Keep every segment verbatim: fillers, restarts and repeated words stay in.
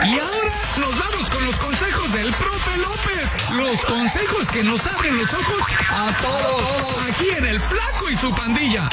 Y ahora nos vamos con los consejos del profe López. Los consejos que nos abren los ojos a todos. Aquí en El Flaco y su pandilla.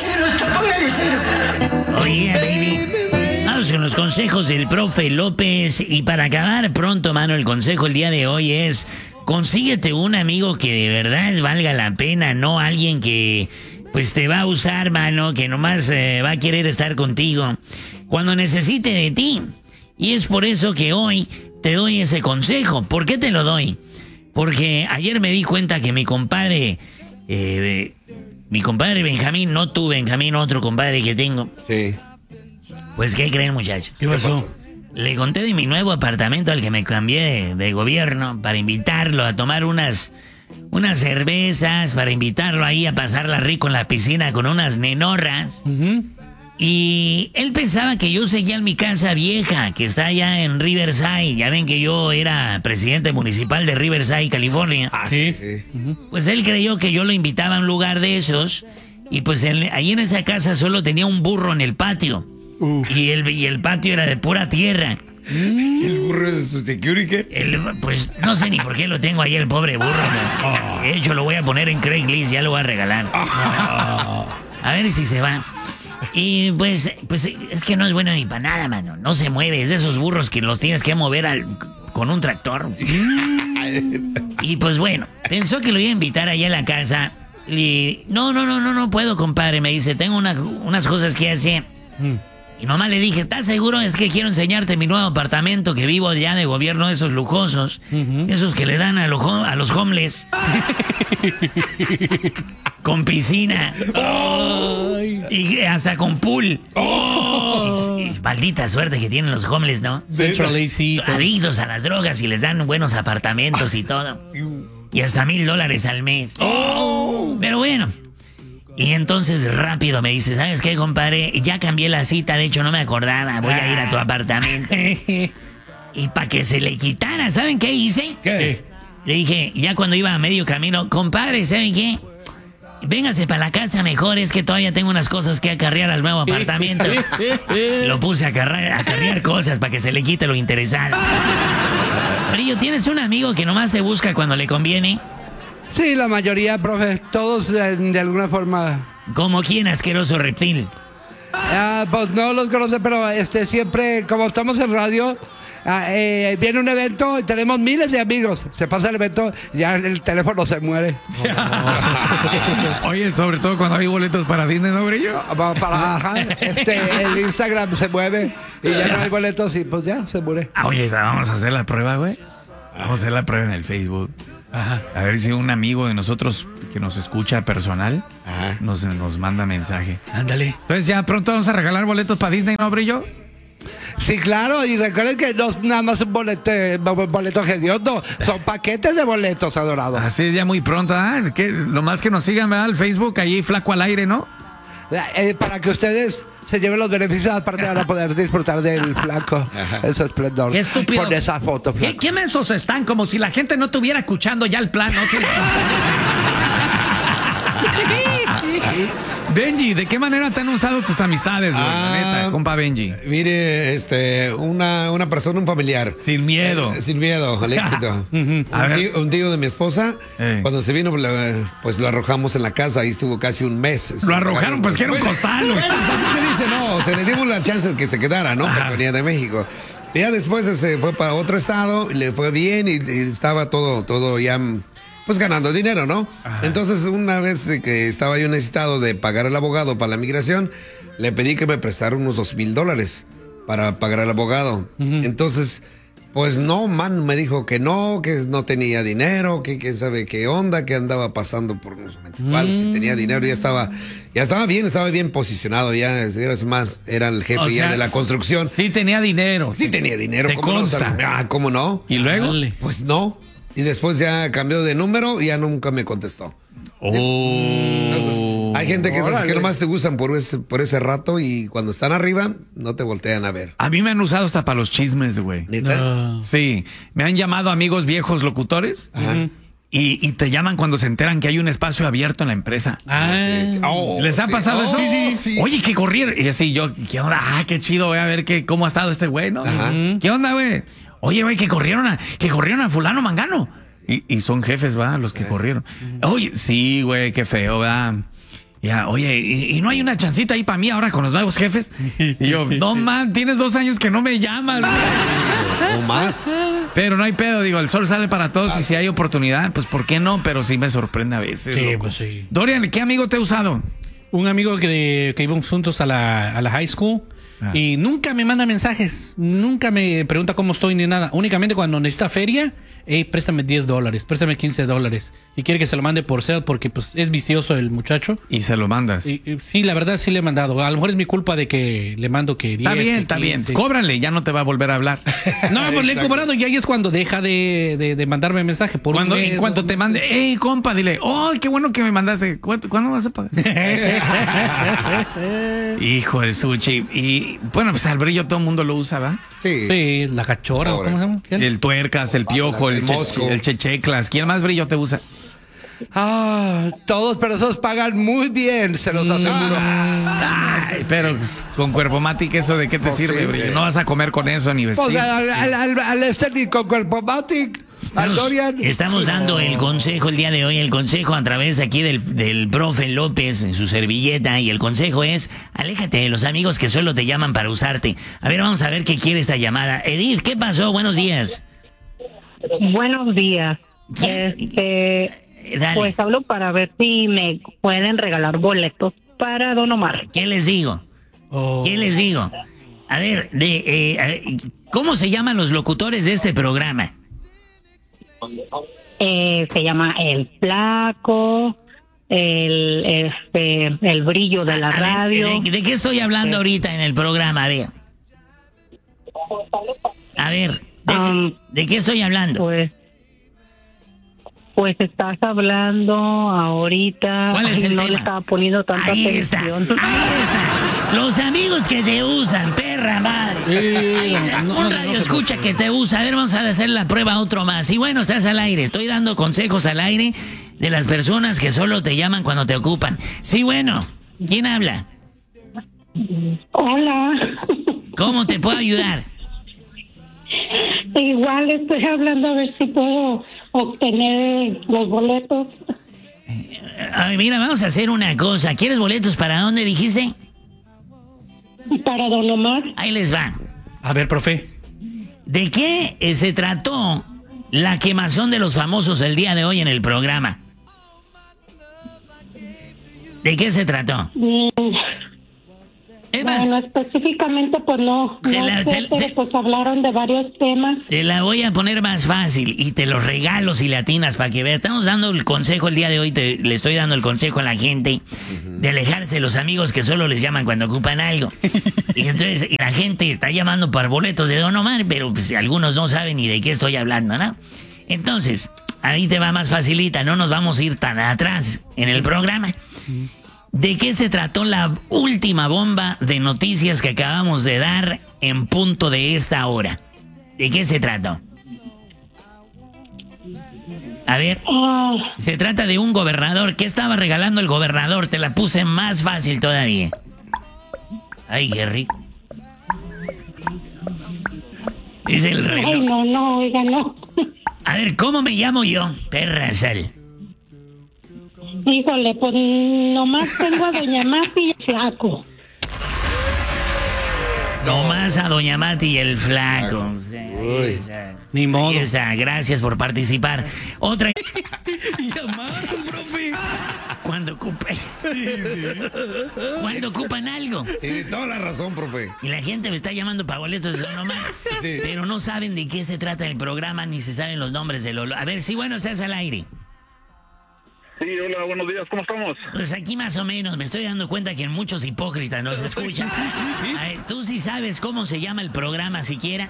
Oye, baby. Vamos con los consejos del profe López. Y para acabar pronto, mano, el consejo el día de hoy es: consíguete un amigo que de verdad valga la pena, no alguien que pues te va a usar, mano, que nomás eh, va a querer estar contigo cuando necesite de ti. Y es por eso que hoy te doy ese consejo. ¿Por qué te lo doy? Porque ayer me di cuenta que mi compadre, eh, mi compadre Benjamín, no tú, Benjamín, otro compadre que tengo. Sí. Pues, ¿qué creen, muchachos? ¿Qué pasó? Le conté de mi nuevo apartamento al que me cambié de, de gobierno para invitarlo a tomar unas, unas cervezas, para invitarlo ahí a pasarla rico en la piscina con unas nenorras. Uh-huh. Y él pensaba que yo seguía en mi casa vieja, que está allá en Riverside. Ya ven que yo era presidente municipal de Riverside, California. Ah, sí, sí. Uh-huh. Pues él creyó que yo lo invitaba a un lugar de esos. Y pues él, ahí en esa casa solo tenía un burro en el patio. Uh. Y, el, y el patio era de pura tierra. ¿Y el burro es su security? El, pues no sé ni por qué lo tengo ahí, el pobre burro. Oh. De hecho, lo voy a poner en Craigslist, ya lo voy a regalar. Oh. A ver si se va. Y pues, pues es que no es bueno ni para nada, mano. No se mueve, es de esos burros que los tienes que mover al, con un tractor. Y pues bueno, pensó que lo iba a invitar allá a la casa. Y no, no, no, no, no puedo, compadre. Me dice, tengo una, unas cosas que hacer. Mm. Y nomás le dije, ¿estás seguro? Es que quiero enseñarte mi nuevo apartamento que vivo ya de gobierno, esos lujosos. Uh-huh. Esos que le dan a, lo, a los homeless. Con piscina. Oh. Y hasta con pool. Oh. Y, y, maldita suerte que tienen los homeless, ¿no? Adictos a las drogas y les dan buenos apartamentos y todo. Y hasta mil dólares al mes. Oh. Pero bueno. Y entonces rápido me dice, ¿sabes qué, compadre? Ya cambié la cita, de hecho no me acordaba, voy a ir a tu apartamento. Y para que se le quitara, ¿saben qué hice? ¿Qué? Le dije, ya cuando iba a medio camino, compadre, ¿saben qué? Véngase para la casa mejor, es que todavía tengo unas cosas que acarrear al nuevo apartamento. Lo puse a acarrear, a acarrear cosas para que se le quite lo interesado. Brillo, ¿tienes un amigo que nomás te busca cuando le conviene? Sí, la mayoría, profe, todos de, de alguna forma. ¿Como quién, asqueroso reptil? Ah, pues no los conoce, pero este siempre, como estamos en radio, ah, eh, viene un evento y tenemos miles de amigos. Se pasa el evento, ya el teléfono se muere. Oye, sobre todo cuando hay boletos para Disney, ¿no, Brillo? Para, para ajá, este, el Instagram se mueve y ya no hay boletos y pues ya se muere. Oye, vamos a hacer la prueba, güey. Vamos a hacer la prueba en el Facebook. Ajá. A ver si un amigo de nosotros que nos escucha personal nos, nos manda mensaje. Ándale. Entonces ya pronto vamos a regalar boletos para Disney, ¿no, Brillo? Sí, claro, y recuerden que no es nada más un boleto, boleto hediondo, son paquetes de boletos, adorados. Así es, ya muy pronto, ¿ah? Que, lo más que nos sigan, ¿verdad? Al Facebook, ahí Flaco al Aire, ¿no? Eh, para que ustedes se lleven los beneficios, aparte van a poder disfrutar del Flaco, ese esplendor. ¡Qué estúpido! Con esa foto, ¿Qué, ¿Qué mensos están? Como si la gente no estuviera escuchando ya el plan, ¿no? Benji, ¿de qué manera te han usado tus amistades, güey? Ah, la neta, compa Benji. Mire, este, una, una persona, un familiar. Sin miedo. Eh, sin miedo, al éxito. uh-huh. un, tío, un tío de mi esposa, eh. cuando se vino, pues lo arrojamos en la casa, ahí estuvo casi un mes. Lo arrojaron, pues que era un costal. Bueno, pues así se dice, no, se le dimos la chance de que se quedara, ¿no? Porque venía de México. Y ya después se fue para otro estado, le fue bien y, y estaba todo, todo ya... pues ganando dinero, ¿no? Ajá. Entonces, una vez que estaba yo necesitado de pagar al abogado para la migración, le pedí que me prestara unos dos mil dólares para pagar al abogado. Uh-huh. Entonces, pues no, man, me dijo que no, que no tenía dinero, que quién sabe qué onda, que andaba pasando por unos momentos. Igual, uh-huh. si tenía dinero, ya estaba, ya estaba bien, estaba bien posicionado, ya, era más, era el jefe o ya sea, de la construcción. Sí tenía dinero. Sí tenía dinero. ¿Te ¿cómo consta? No? Ah, ¿cómo no? ¿Y luego? Pues no. Y después ya cambió de número y ya nunca me contestó. Oh. Entonces, hay gente que, esas que nomás te gustan por ese, por ese rato y cuando están arriba no te voltean a ver. A mí me han usado hasta para los chismes, güey. ¿Neta? No. Sí. Me han llamado amigos viejos locutores. Ajá. Y, y te llaman cuando se enteran que hay un espacio abierto en la empresa. Ah, Sí, sí. Oh, ¿Les ha sí. pasado Oh, eso? sí, sí. Oye, que corrieron. Y así yo, ¿qué onda? Ah, qué chido, voy a ver qué, cómo ha estado este güey, ¿no? Ajá. ¿Qué onda, güey? Oye, güey, que corrieron a, que corrieron a fulano mangano. Y, y son jefes, va, los que corrieron. Oye, sí, güey, qué feo, va. Ya, oye, ¿y, y no hay una chancita ahí para mí ahora con los nuevos jefes? Y yo, no, man, tienes dos años que no me llamas. O más. Pero no hay pedo, digo, el sol sale para todos y si hay oportunidad, pues ¿por qué no? Pero sí me sorprende a veces. Sí, loco. pues sí. Dorian, ¿qué amigo te he usado? Un amigo que, que íbamos juntos a la, a la high school Ah. y nunca me manda mensajes, nunca me pregunta cómo estoy ni nada. Únicamente cuando necesita feria, hey, préstame diez dólares, préstame quince dólares. Y quiere que se lo mande por Zelle porque pues es vicioso el muchacho. Y se lo mandas. Y, y, sí, la verdad sí le he mandado. A lo mejor es mi culpa de que le mando que diez. Está bien, que está bien. quince. Cóbrale, ya no te va a volver a hablar. No, pues le he cobrado y ahí es cuando deja de, de, de mandarme mensaje. Por Cuando, un mes, en cuanto dos te meses. mande, hey, compa, dile, oh, qué bueno que me mandaste. ¿Cuánto- ¿Cuándo vas a pagar? Hijo de Suchi. Y bueno, pues al brillo todo el mundo lo usa, ¿va? Sí. Sí, la cachora, Pobre. ¿cómo se llama? ¿Quién? El tuercas, el piojo, el, El che- mosco. el checheclas. ¿Quién más brillo te usa? Ah, todos, pero esos pagan muy bien, se los aseguro. Ay, pero pues, con cuerpo matic, ¿eso de qué te sirve, Posible. brillo? No vas a comer con eso ni vestir. Pues al, al, al, al este ni con cuerpo matic, al Estamos, Dorian. estamos dando el consejo el día de hoy, el consejo a través aquí del, del profe López en su servilleta, y el consejo es, aléjate de los amigos que solo te llaman para usarte. A ver, vamos a ver qué quiere esta llamada. Edith, ¿qué pasó? Buenos días. Buenos días. ¿Quién? Este, Eh, Dale, pues hablo para ver si me pueden regalar boletos para Don Omar. ¿qué les digo? Oh. ¿Qué les digo? A ver, de, eh, a ver, ¿cómo se llaman los locutores de este programa? Eh, se llama El Flaco, el este, el brillo de la A ver, radio. ¿de, de qué estoy hablando ahorita en el programa? A ver. A ver, ¿de, Um, de qué estoy hablando? Pues, pues estás hablando ahorita. ¿Cuál es Ay, el no tema? le estaba poniendo tanta Ahí está, ahí atención. está. Los amigos que te usan, perra madre. Eh, no, Un no, radio no se escucha que te usa. A ver, vamos a hacer la prueba otro más. Y bueno, estás al aire. Estoy dando consejos al aire de las personas que solo te llaman cuando te ocupan. Sí, bueno. ¿Quién habla? Hola. ¿Cómo te puedo ayudar? Igual estoy hablando a ver si puedo obtener los boletos Ay, mira, vamos a hacer una cosa. ¿Quieres boletos para dónde dijiste? para Don Omar. Ahí les va. A ver, profe. ¿De qué eh, se trató la quemazón de los famosos el día de hoy en el programa? ¿De qué se trató? Mm, Es más, Bueno, específicamente pues no, Te no la- sé, te- pero te- pues hablaron de varios temas. te la voy a poner más fácil y te los regalo si latinas para que veas. Estamos dando el consejo el día de hoy, te, le estoy dando el consejo a la gente de alejarse de los amigos que solo les llaman cuando ocupan algo. Y entonces y la gente está llamando para boletos de Don Omar, pero pues, algunos no saben ni de qué estoy hablando, ¿no? Entonces, ahí te va más facilita, no nos vamos a ir tan atrás en el programa. ¿De qué se trató la última bomba de noticias que acabamos de dar en punto de esta hora? ¿De qué se trató? A ver, Ah, se trata de un gobernador. ¿Qué estaba regalando el gobernador? Te la puse más fácil todavía. Ay, qué rico. Es el ay, reloj. no, no, oiga, no. A ver, ¿cómo me llamo yo? Perra sal. Híjole, pues nomás tengo a Doña Mati y el Flaco. Nomás a Doña Mati y el flaco. Sí, Uy. esa. Ni modo. Ahí está, gracias por participar. Otra. Llamaron, profe. Cuando ocupan. Cuando ocupan algo. Tiene toda la razón, profe. Y la gente me está llamando para boletos de Don Omar. Sí. Pero no saben de qué se trata el programa ni se saben los nombres de los. A ver, sí, bueno, estás al aire. Sí, hola, buenos días, ¿cómo estamos? Pues aquí más o menos me estoy dando cuenta que muchos hipócritas nos escuchan. A ver, ¿tú sí sabes cómo se llama el programa siquiera?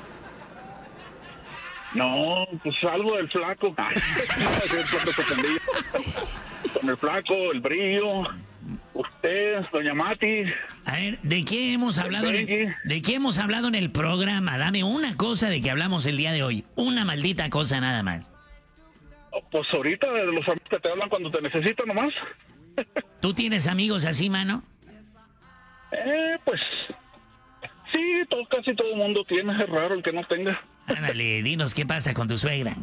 No, pues algo del flaco. Sí, el flaco se ofendió. Con el flaco, el brillo, usted, Doña Mati. A ver, ¿de qué hemos hablado en el, ¿de qué hemos hablado en el programa? Dame una cosa de que hablamos el día de hoy. Una maldita cosa nada más. Pues ahorita de los amigos que te hablan cuando te necesitan nomás. ¿Tú tienes amigos así, mano? Eh, pues sí, todo, casi todo el mundo tiene, es raro el que no tenga. Ándale, dinos qué pasa con tu suegra.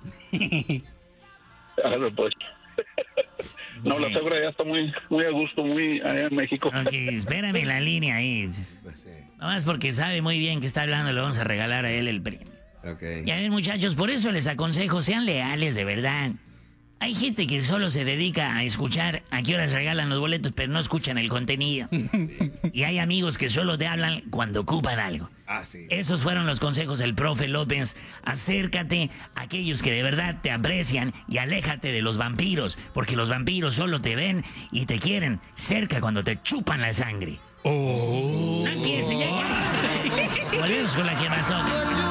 Claro, pues. No, la suegra ya está muy, muy a gusto, muy allá en México. Ok, espérame en la línea ahí. Pues sí. Nomás porque sabe muy bien que está hablando, le vamos a regalar a él el premio. Ok. Ya ven, muchachos, por eso les aconsejo, sean leales de verdad. Hay gente que solo se dedica a escuchar a qué horas regalan los boletos, pero no escuchan el contenido. Y hay amigos que solo te hablan cuando ocupan algo. Ah, sí. Esos fueron los consejos del profe López. Acércate a aquellos que de verdad te aprecian y aléjate de los vampiros, porque los vampiros solo te ven y te quieren cerca cuando te chupan la sangre. Oh. No empiecen, ya cállese. Volvemos con la que pasó.